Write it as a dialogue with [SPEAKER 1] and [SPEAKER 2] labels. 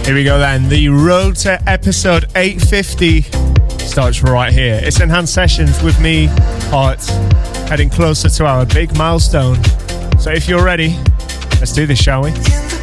[SPEAKER 1] Here we go then. The road to episode 850 starts right here. It's Enhanced Sessions with me, Hart, heading closer to our big milestone. So if you're ready, let's do this, shall we?